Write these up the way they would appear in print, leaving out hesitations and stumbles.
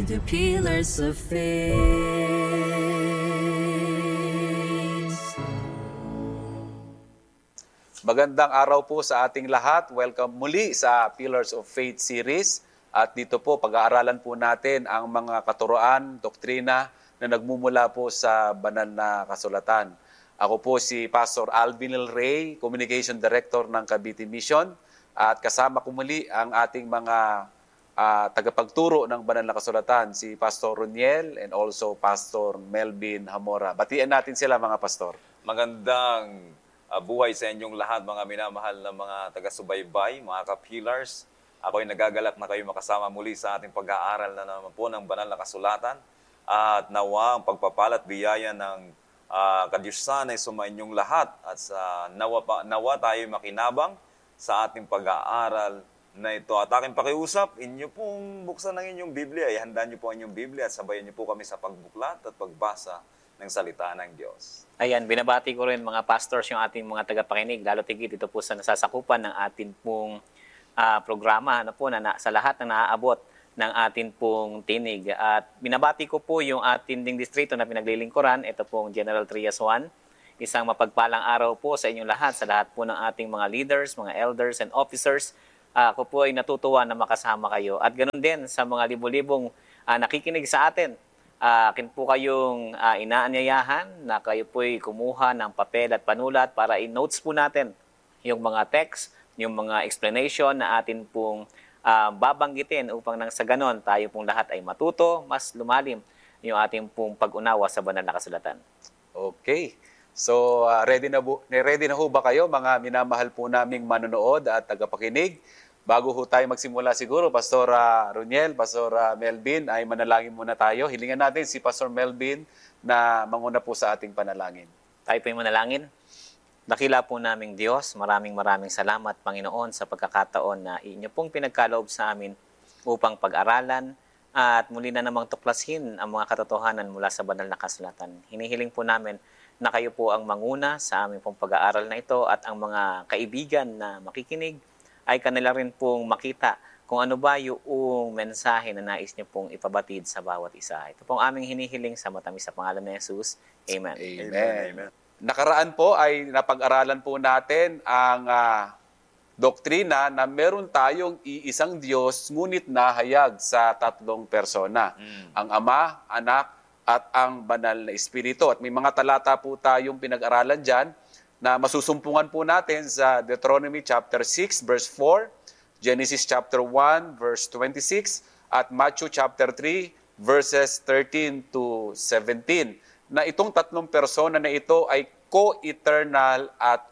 the pillars of faith. Magandang araw po sa ating lahat. Welcome muli sa Pillars of Faith series. At dito po, pag-aaralan po natin ang mga katuroan, doktrina na nagmumula po sa banal na kasulatan. Ako po si Pastor Alvin L. Rey, Communication Director ng Cavite Mission. At kasama ko muli ang ating mga tagapagturo ng banal na kasulatan, si Pastor Roniel and also Pastor Melvin Hamora. Batian natin sila mga pastor. Magandang buhay sa inyong lahat, mga minamahal na mga taga-subaybay, mga ka-pillars. Ako'y nagagalak na kayo makasama muli sa ating pag-aaral na naman po ng banal na kasulatan. At nawa ang pagpapalat biyaya ng Kadiyusan ay sumainyong lahat. At nawa tayo makinabang sa ating pag-aaral na ito. At aking pakiusap, inyo pong buksan ng inyong Biblia. Ihanda nyo po ang inyong Biblia at sabayan nyo po kami sa pagbuklat at pagbasa ng salita ng Diyos. Ayan, binabati ko rin mga pastors yung ating mga tagapakinig, lalo tigit ito po sa nasasakupan ng ating pong programa sa lahat na naaabot ng ating pong tinig. At binabati ko po yung ating ding distrito na pinaglilingkuran, ito pong General Trias 1. Isang mapagpalang araw po sa inyong lahat, sa lahat po ng ating mga leaders, mga elders and officers. Ako po ay natutuwa na makasama kayo. At ganoon din sa mga libo-libong nakikinig sa atin. Akin po kayong inaanyayahan na kayo po'y kumuha ng papel at panulat para i-notes po natin yung mga text, yung mga explanation na atin pong babanggitin upang nang sa ganon tayo pong lahat ay matuto, mas lumalim yung ating pong pag-unawa sa banal na kasulatan. Okay. So, ready na ho ba kayo mga minamahal po naming manonood at tagapakinig? Bago ho tayo magsimula siguro, Pastor Roniel, Pastor Melvin, ay manalangin muna tayo. Hilingan natin si Pastor Melvin na manguna po sa ating panalangin. Tayo po yung manalangin. Dakila po naming Diyos, maraming salamat, Panginoon, sa pagkakataon na inyo pong pinagkaloob sa amin upang pag-aralan at muli na namang tuklasin ang mga katotohanan mula sa banal na kasulatan. Hinihiling po namin na kayo po ang manguna sa aming pong pag-aaral na ito at ang mga kaibigan na makikinig ay kanila rin pong makita kung ano ba yung mensahe na nais niyo pong ipabatid sa bawat isa. Ito pong aming hinihiling sa matamis sa pangalan ni Jesus. Amen. Amen. Nakaraan po ay napag-aralan po natin ang doktrina na meron tayong iisang Diyos ngunit nahayag sa tatlong persona. Ang Ama, Anak, at ang Banal na Espiritu. At may mga talata po tayong pinag-aralan dyan na masusumpungan po natin sa Deuteronomy chapter 6 verse 4, Genesis chapter 1 verse 26, at Matthew chapter 3 verses 13 to 17. Na itong tatlong persona na ito ay co-eternal at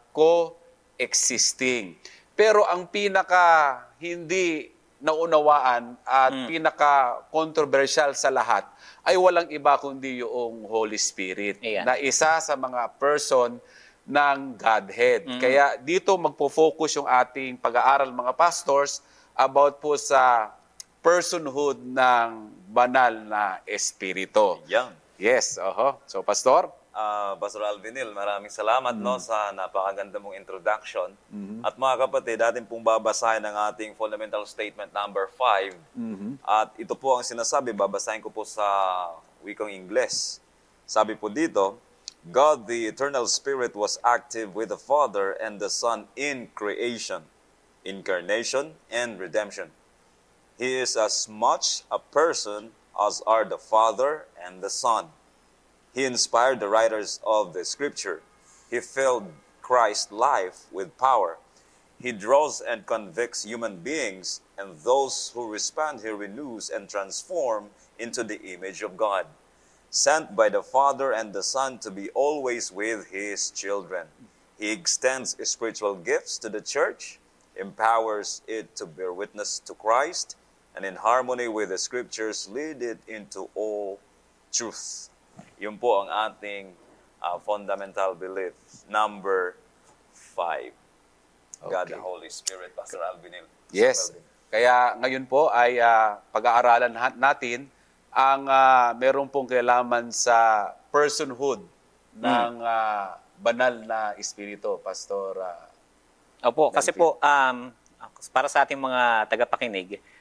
co-existing. Pero ang pinaka hindi naunawaan at pinaka-controversial sa lahat ay walang iba kundi yung Holy Spirit. Ayan. Na isa sa mga person ng Godhead. Kaya dito magpo-focus yung ating pag-aaral mga pastors about po sa personhood ng banal na Espiritu. Yan. Yes, So Pastor? Pastor Alvinil, maraming salamat sa napakaganda mong introduction. At mga kapatid, atin pong babasahin ang ating fundamental statement number 5. At ito po ang sinasabi, babasahin ko po sa wikang Ingles. Sabi po dito, God the Eternal Spirit was active with the Father and the Son in creation, incarnation, and redemption. He is as much a person as are the Father and the Son. He inspired the writers of the Scripture. He filled Christ's life with power. He draws and convicts human beings, and those who respond he renews and transforms into the image of God, sent by the Father and the Son to be always with his children. He extends spiritual gifts to the church, empowers it to bear witness to Christ, and in harmony with the Scriptures lead it into all truth. Yun po ang ating fundamental belief. Number 5. God the Holy Spirit, Pastor Alvinil. Yes. Kaya ngayon po ay pag-aaralan natin ang meron pong kailaman sa personhood ng banal na Espiritu, Pastor. Opo, kasi po, para sa ating mga tagapakinig,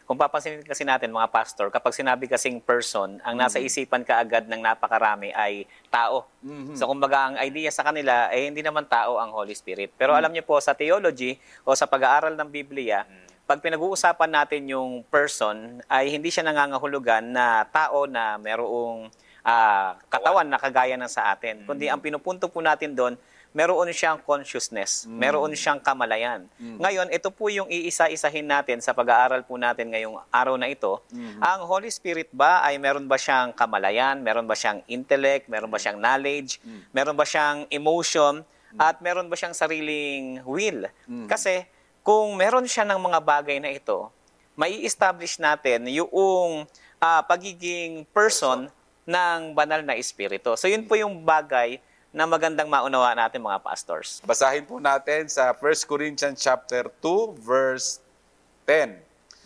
kung papansinin kasi natin mga pastor, kapag sinabi kasing person, ang nasa isipan kaagad ng napakarami ay tao. So kumbaga ang idea sa kanila ay hindi naman tao ang Holy Spirit. Pero alam niyo po sa theology o sa pag-aaral ng Biblia, pag pinag-uusapan natin yung person, ay hindi siya nangangahulugan na tao na merong katawan na kagaya ng sa atin. Kundi ang pinupunto po natin doon, meron siyang consciousness, meron siyang kamalayan. Ngayon, ito po yung iisa-isahin natin sa pag-aaral po natin ngayong araw na ito. Ang Holy Spirit ba ay meron ba siyang kamalayan, meron ba siyang intellect, meron ba siyang knowledge, meron ba siyang emotion, at meron ba siyang sariling will? Kasi kung meron siya ng mga bagay na ito, mai-establish natin yung pagiging person ng banal na espiritu. So yun po yung bagay na magandang maunawa natin mga pastors. Basahin po natin sa 1 Corinthians chapter 2 verse 10.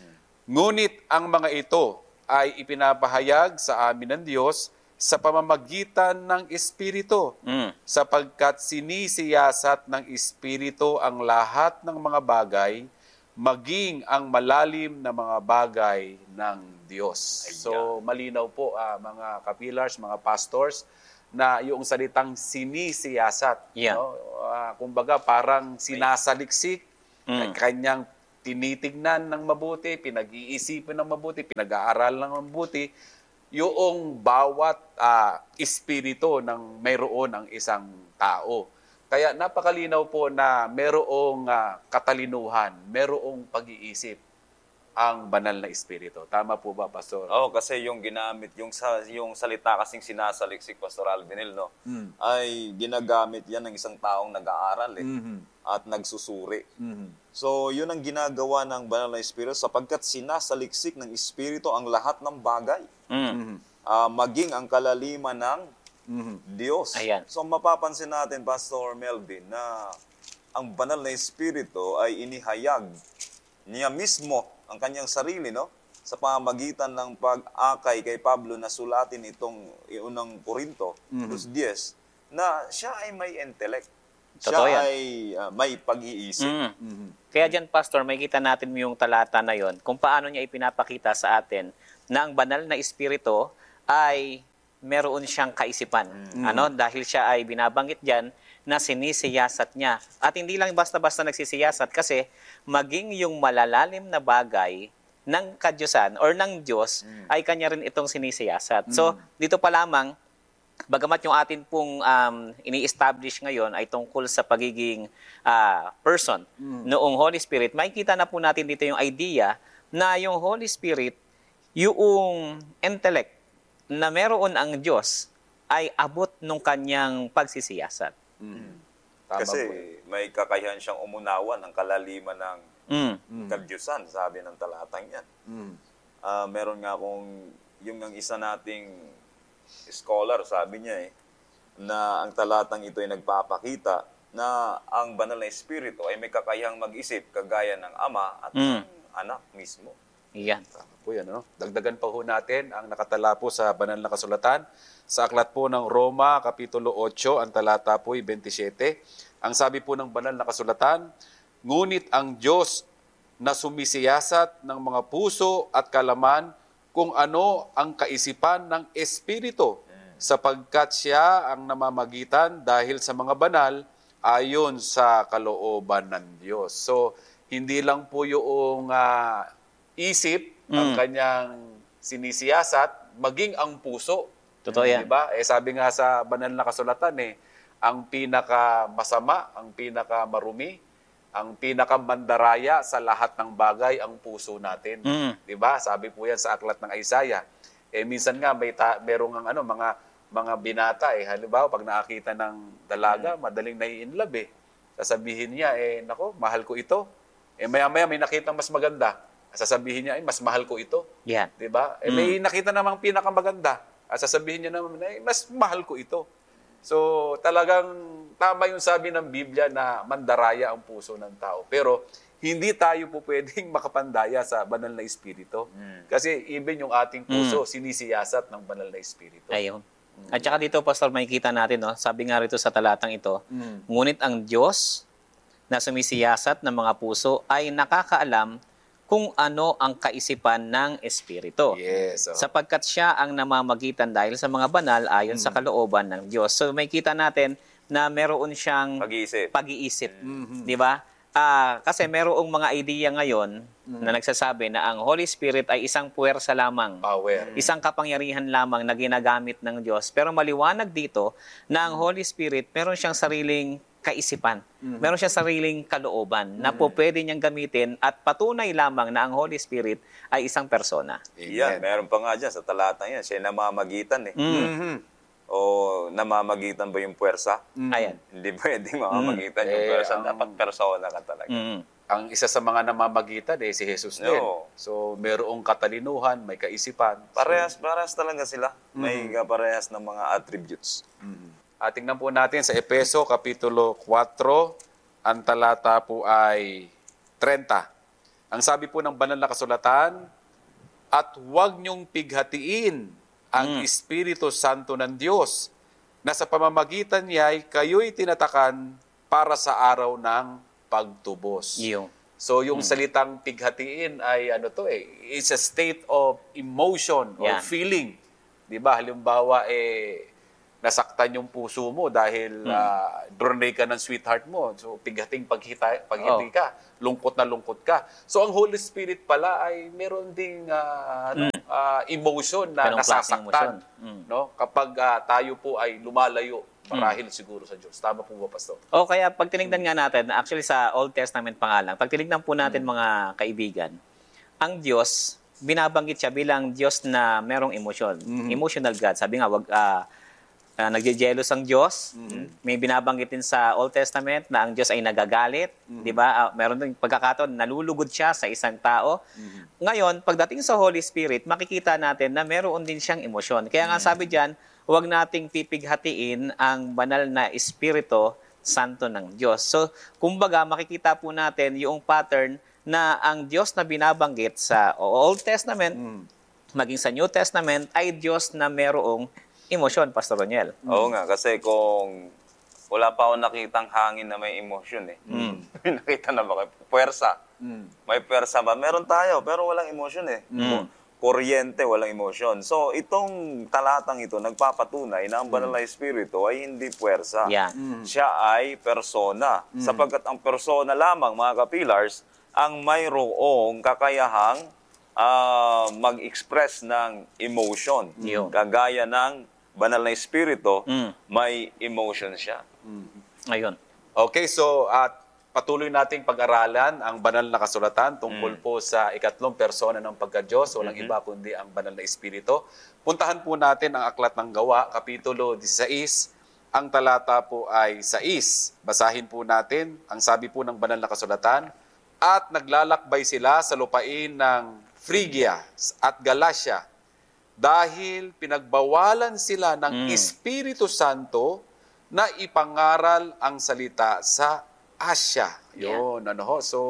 Ngunit ang mga ito ay ipinapahayag sa amin ng Diyos sa pamamagitan ng Espiritu, sapagkat sinisiyasat ng Espiritu ang lahat ng mga bagay, maging ang malalim na mga bagay ng Diyos. So malinaw po mga kapilars, mga pastors, na yung salitang sinisiyasat. Yeah. No? Kumbaga parang sinasaliksik, kanyang tinitignan ng mabuti, pinag-iisipan ng mabuti, pinag-aaral ng mabuti, yung bawat espiritu ng mayroon ang isang tao. Kaya napakalinaw po na mayroong katalinuhan, mayroong pag-iisip ang banal na espiritu. Tama po ba, Pastor? Oo, kasi yung ginamit, yung salita kasing sinasaliksik, Pastor Alvinil, no? Ay ginagamit yan ng isang taong nag-aaral at nagsusuri. So, yun ang ginagawa ng banal na espiritu sapagkat sinasaliksik ng espiritu ang lahat ng bagay. Maging ang kalaliman ng Diyos. Ayan. So, mapapansin natin, Pastor Melvin, na ang banal na espiritu ay inihayag niya mismo ang kanyang sarili, no? Sa pamamagitan ng pag-akay kay Pablo na sulatin itong unang Korinto, 10, na siya ay may intellect. Totoo Siya yan. ay may pag-iisip. Kaya dyan, Pastor, may kita natin yung talata na yon kung paano niya ipinapakita sa atin na ang banal na espiritu ay meron siyang kaisipan. Dahil siya ay binabanggit dyan na sinisiyasat niya. At hindi lang basta-basta nagsisiyasat kasi maging yung malalalim na bagay ng kadyusan or ng Diyos ay kanya rin itong sinisiyasat. So, dito pa lamang, bagamat yung atin pong ini-establish ngayon ay tungkol sa pagiging person noong Holy Spirit, makikita na po natin dito yung idea na yung Holy Spirit, yung intellect na meron ang Diyos ay abot nung kanyang pagsisiyasat. Tama Kasi po. may kakayahan siyang umunawan ng kalaliman ng kadyusan, sabi ng talatang yan. Meron nga akong, yung ang isa nating scholar, sabi niya na ang talatang ito ay nagpapakita na ang banal na espiritu ay may kakayahang mag-isip kagaya ng ama at ng anak mismo. Iyan. Tama po yan, no? Dagdagan pa ho natin ang nakatala po sa banal na kasulatan. Sa aklat po ng Roma, Kapitulo 8, ang talata po ay 27. Ang sabi po ng banal na kasulatan, ngunit ang Diyos na sumisiyasat ng mga puso at kalaman kung ano ang kaisipan ng Espiritu, sapagkat siya ang namamagitan dahil sa mga banal ayon sa kalooban ng Diyos. So, hindi lang po yung isip ang kanyang sinisiyasat, maging ang puso. Totoo yan. Diba? Sabi nga sa banal na kasulatan, ang pinakamasama, ang pinakamarumi, ang pinakamandaraya sa lahat ng bagay ang puso natin. Diba? Sabi po yan sa aklat ng Isaiah. Minsan nga merong mga binata halimbawa pag nakakita ng dalaga, madaling nai-inlove Sasabihin niya nako, mahal ko ito. Maya-maya may nakita mas maganda. Sasabihin niya mas mahal ko ito. Yan. 'Di ba? May nakita namang pinakamaganda. Sasabihin niya naman mas mahal ko ito. So, talagang tama yung sabi ng Biblia na mandaraya ang puso ng tao. Pero hindi tayo po pwedeng makapandaya sa banal na espiritu. Kasi even yung ating puso sinisiyasat ng banal na espiritu. Ayun. At saka dito, Pastor, makikita natin, sabi nga rito sa talatang ito, ngunit ang Diyos na sumisiyasat ng mga puso ay nakakaalam kung ano ang kaisipan ng Espiritu. Yes. Sapagkat siya ang namamagitan dahil sa mga banal ayon sa kalooban ng Diyos. So may kita natin na meron siyang Pag-iisip. pag-iisip. Di ba? Kasi merong mga idea ngayon na nagsasabi na ang Holy Spirit ay isang puwersa lamang. Power. Isang kapangyarihan lamang na ginagamit ng Diyos. Pero maliwanag dito na ang Holy Spirit meron siyang sariling kaisipan. Meron siyang sariling kalooban na po pwede niyang gamitin at patunay lamang na ang Holy Spirit ay isang persona. Yan, meron pa nga dyan sa talatang yan. Siya namamagitan eh. O namamagitan ba yung puwersa? Ayan. Hindi pwedeng mamamagitan yung puwersa. Dapat persona ka talaga. Ang isa sa mga namamagitan si Jesus din. Oo. So, merong katalinuhan, may kaisipan. Parehas talaga sila. May parehas ng mga attributes. At tingnan po natin sa Efeso, Kapitulo 4, ang talata po ay 30. Ang sabi po ng banal na kasulatan, at huwag niyong pighatiin ang Espiritu Santo ng Diyos, na sa pamamagitan niya ay kayo'y tinatakan para sa araw ng pagtubos. Yung. So yung salitang pighatiin ay it's a state of emotion or Yan. feeling. 'Di ba? Halimbawa nasaktan yung puso mo dahil dronay ka ng sweetheart mo. So pighating paghiti ka, lungkot na lungkot ka. So ang Holy Spirit pala ay meron ding emotion na Ganong klaseng nasasaktan, emosyon. no? Kapag tayo po ay lumalayo marahil siguro sa Diyos. Tama po ba, Pastor? O kaya pag tinignan nga natin, actually sa Old Testament pa nga lang, pag tinignan po natin mga kaibigan, ang Diyos, binabanggit siya bilang Diyos na merong emosyon. Emotional God. Sabi nga, nagjejelos ang Diyos. May binabanggit din sa Old Testament na ang Diyos ay nagagalit. Di ba? Meron din pagkakataon, nalulugod siya sa isang tao. Ngayon, pagdating sa Holy Spirit, makikita natin na meron din siyang emosyon. Kaya nga sabi diyan, huwag nating pipighatiin ang banal na Espiritu Santo ng Diyos. So, kumbaga, makikita po natin yung pattern na ang Diyos na binabanggit sa Old Testament, maging sa New Testament, ay Diyos na merong emosyon, Pastor Roniel. Oo nga, kasi kung wala pa akong nakitang hangin na may emosyon May nakita na ba? Puwersa. May puwersa ba? Meron tayo, pero walang emosyon Kuryente, walang emosyon. So, itong talatang ito, nagpapatunay na ang banal na espiritu ay hindi puwersa. Yan. Siya ay persona. Sapagkat ang persona lamang, mga kapilars, ang mayroong kakayahang mag-express ng emotion. Yun. Kagaya ng banal na espiritu, may emotion siya. Ayun. Okay, so patuloy nating pag-aralan ang banal na kasulatan tungkol po sa ikatlong persona ng pagka-Diyos. Walang iba kundi ang banal na espiritu. Puntahan po natin ang Aklat ng Gawa, Kapitulo 16. Ang talata po ay 6. Basahin po natin. Ang sabi po ng banal na kasulatan, at naglalakbay sila sa lupain ng Phrygia at Galatia dahil pinagbawalan sila ng Espiritu Santo na ipangaral ang salita sa Asya. Yun, So,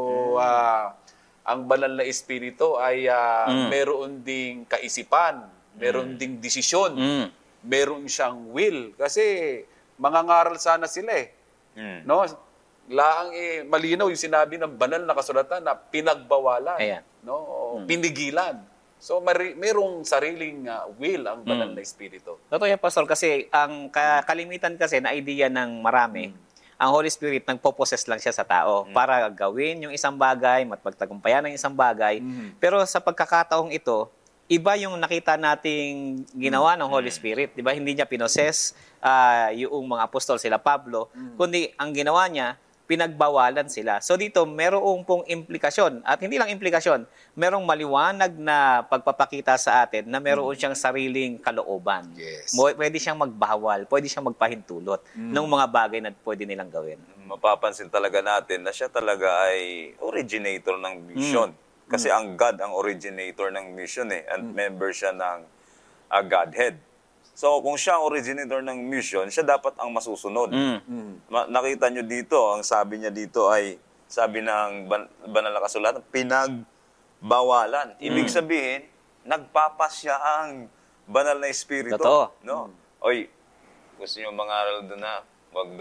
ang banal na espiritu ay meron ding kaisipan, meron ding desisyon, meron siyang will. Kasi mangangaral sana sila No? Laang malinaw yung sinabi ng banal na kasulatan na pinagbawalan, Ayan. no? Pinigilan. So merong sariling will ang banal na espiritu. Totoo yan, Pastor, kasi ang kalimitan kasi na idea ng marami, ang Holy Spirit nagpo-possess lang siya sa tao para gawin yung isang bagay, magtagumpayan ng isang bagay. Pero sa pagkakataong ito, iba yung nakita nating ginawa ng Holy Spirit. Di ba? Hindi niya pinoses yung mga apostol, sila Pablo, kundi ang ginawa niya, pinagbawalan sila. So dito, merong pong implikasyon. At hindi lang implikasyon, merong maliwanag na pagpapakita sa atin na meron siyang sariling kalooban. Yes. Pwede siyang magbawal, pwede siyang magpahintulot ng mga bagay na pwede nilang gawin. Mapapansin talaga natin na siya talaga ay originator ng mission. Kasi ang God ang originator ng mission and member siya ng Godhead. So, kung siya ang originator ng mission, siya dapat ang masusunod. Nakita nyo dito, ang sabi niya dito ay, sabi ng banal na kasulatan, pinagbawalan. Ibig sabihin, nagpapasya ang banal na espiritu. Totoo. No? Oy, gusto nyo mangaral doon na, wag doon.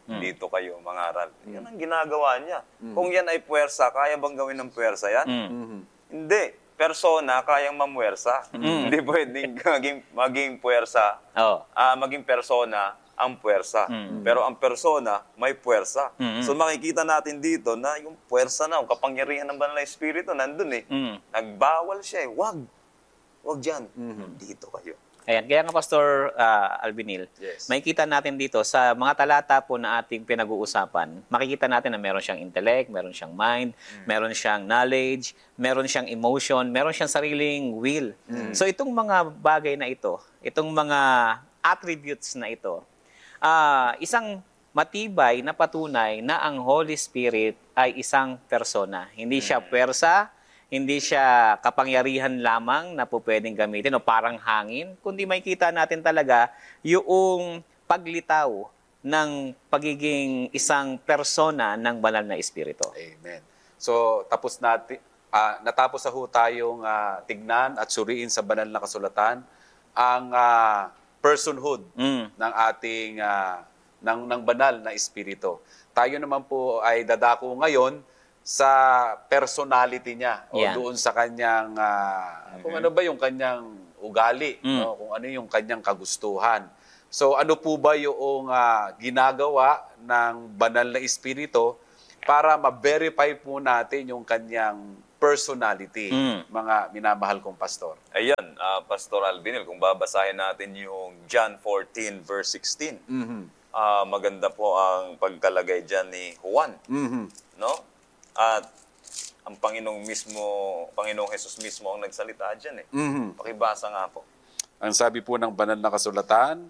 Dito kayo mangaral. Yan ang ginagawa niya. Kung yan ay puwersa, kaya bang gawin ng puwersa yan? Hindi. Persona, kayang mamuwersa. Hindi pwedeng maging puwersa, Oh. maging persona ang puwersa. Pero ang persona, may puwersa. So makikita natin dito na yung puwersa na, yung kapangyarihan ng banal na espiritu, nandun eh. Nagbawal siya eh. Wag dyan. Dito kayo. Ayan, kaya nga Pastor Albinil, Yes. makikita natin dito sa mga talata po na ating pinag-uusapan, makikita natin na meron siyang intellect, meron siyang mind, meron siyang knowledge, meron siyang emotion, meron siyang sariling will. So itong mga bagay na ito, itong mga attributes na ito, isang matibay na patunay na ang Holy Spirit ay isang persona. Hindi siya pwersa, hindi siya kapangyarihan lamang na po pwedeng gamitin o parang hangin, kundi makikita natin talaga yung paglitaw ng pagiging isang persona ng banal na espiritu. Amen. So, natapos na ho tayong tignan at suriin sa banal na kasulatan ang personhood ng ating ng banal na espiritu. Tayo naman po ay dadako ngayon sa personality niya o Yeah. doon sa kanyang kung ano ba yung kanyang ugali, no? Kung ano yung kanyang kagustuhan. So ano po ba yung ginagawa ng banal na espiritu para ma-verify po natin yung kanyang personality, mga minamahal kong pastor? Ayan, Pastor Albinil, kung babasahin natin yung John 14 verse 16, maganda po ang pagkalagay dyan ni Juan. No? At ang Panginoong Hesus mismo ang nagsalita dyan eh. Pakibasa nga po. Ang sabi po ng banal na kasulatan,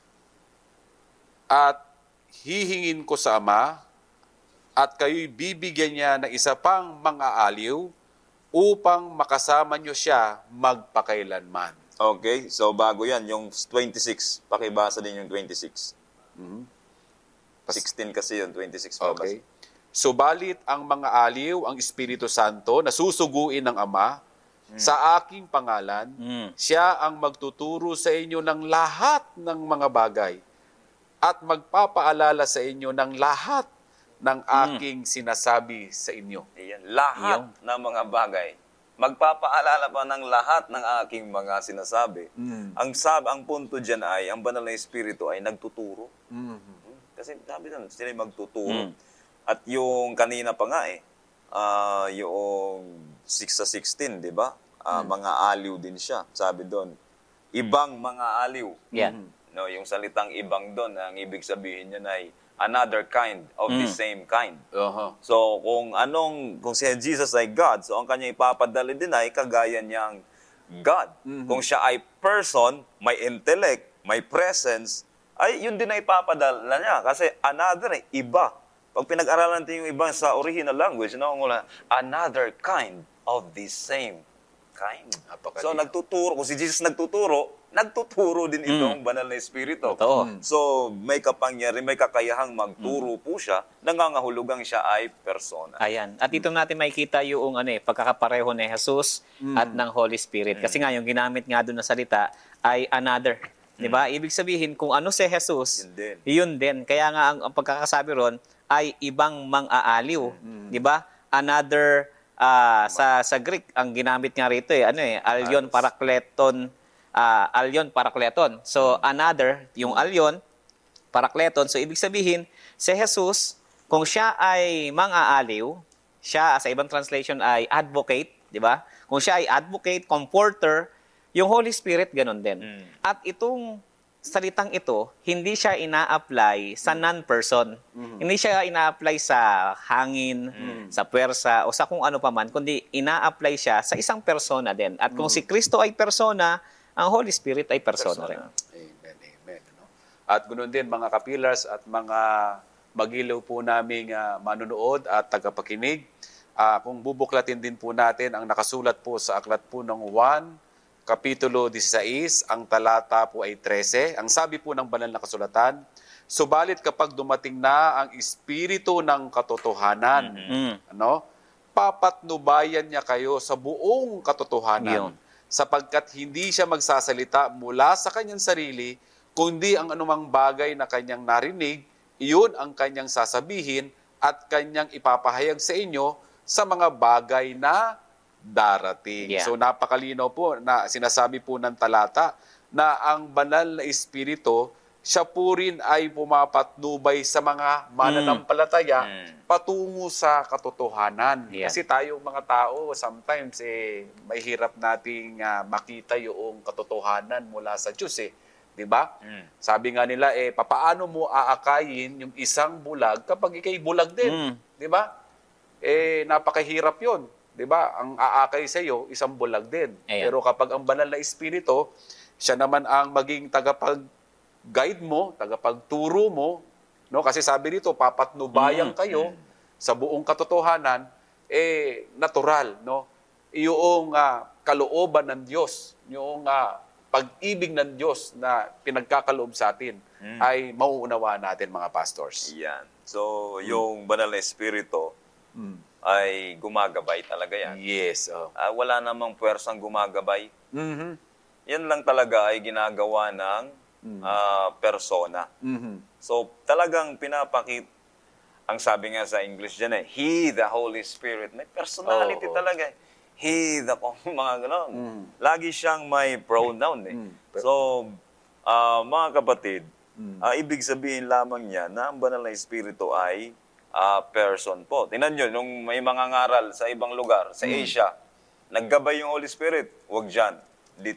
at hihingin ko sa Ama, at kayo'y bibigyan niya ng isa pang mga aliw upang makasama niyo siya magpakailanman. Okay, so bago yan, yung 26, pakibasa din yung 26. 16 kasi yun, 26 pa. Okay. Subalit ang mga aliw, ang Espiritu Santo, na susuguin ng Ama, sa aking pangalan, siya ang magtuturo sa inyo ng lahat ng mga bagay at magpapaalala sa inyo ng lahat ng aking sinasabi sa inyo. Ayan, lahat ng mga bagay. Magpapaalala pa ng lahat ng aking mga sinasabi. Ang punto dyan ay, ang banal na espiritu ay nagtuturo. Kasi sabi doon, sila ay magtuturo. At yung kanina pa nga yung 6 sa 16, di ba? Mga aliw din siya. Sabi doon, ibang mga aliw. Yeah. No, yung salitang ibang doon, ang ibig sabihin niya ay another kind of the same kind. So, kung si Jesus ay God, so ang kanya ipapadala din ay kagaya niyang God. Kung siya ay person, may intellect, may presence, ay yun din ay ipapadala niya. Kasi another, iba. Pag pinag-aralan natin yung iba sa original language, another kind of the same kind. So, nagtuturo. Kung si Jesus nagtuturo din itong banal na espiritu. Totoo. So, may kapangyarihan, may kakayahang magturo po siya, nangangahulugang siya ay persona. Ayan. At dito natin makikita yung pagkakapareho ni Jesus at ng Holy Spirit. Kasi nga, yung ginamit nga doon na salita ay another. Diba? Ibig sabihin, kung ano si Jesus, yun din. Kaya nga, ang pagkakasabi ron ay ibang mang-aaliw. Diba? Another, sa Greek, ang ginamit nga rito alyon parakleton. Alyon parakleton. So, another, yung alyon, parakleton. So, ibig sabihin, si Jesus, kung siya ay mang-aaliw, siya, sa ibang translation, ay advocate, di ba? Kung siya ay advocate, comforter, yung Holy Spirit, ganun din. At itong salitang ito, hindi siya ina-apply sa non-person. Hindi siya ina-apply sa hangin, sa puwersa, o sa kung ano pa man, kundi ina-apply siya sa isang persona din. At kung si Kristo ay persona, ang Holy Spirit ay persona rin. Amen, amen. No? At ganoon din mga kapillars at mga magilaw po naming manunood at tagapakinig, kung bubuklatin din po natin ang nakasulat po sa aklat po ng 1, Kapitulo 16, ang talata po ay 13. Ang sabi po ng banal na kasulatan, subalit kapag dumating na ang Espiritu ng katotohanan, papatnubayan niya kayo sa buong katotohanan. Sapagkat hindi siya magsasalita mula sa kanyang sarili, kundi ang anumang bagay na kanyang narinig, iyon ang kanyang sasabihin at kanyang ipapahayag sa inyo sa mga bagay na darating. Yeah. So napakalinaw po na sinasabi po ng talata na ang banal na espiritu, siya po rin ay pumapatnubay sa mga mananampalataya patungo sa katotohanan. Yeah. Kasi tayong mga tao, sometimes may hirap nating makita yung katotohanan mula sa Diyos eh. 'Di ba? Sabi nga nila papaano mo aakayin yung isang bulag kapag ikay bulag din? 'Di ba? Napakahirap 'yon. 'Di ba? Ang aakay sa iyo isang bulag din. Ayan. Pero kapag ang banal na espiritu, siya naman ang maging tagapag-guide mo, tagapagturo mo, no? Kasi sabi dito, papatnubayan kayo sa buong katotohanan, natural, no? Yung kalooban ng Diyos, yung pag-ibig ng Diyos na pinagkakaloob sa atin ay mauunawaan natin, mga pastors. Yan. So, yung banal na espiritu ay gumagabay talaga yan. Yes. Wala namang puwersang gumagabay. Mhm. Yan lang talaga ay ginagawa ng persona. Mhm. So, talagang ang sabi nga sa English dyan He, the Holy Spirit. May personality Oo. talaga. He, the mga gano'n. Lagi siyang may pronoun So, mga kapatid, ibig sabihin lamang niya na ang banal na espiritu ay person po. Tingnan nyo, nung may mga ngaral sa ibang lugar, sa Asia, naggabay yung Holy Spirit. Huwag dyan.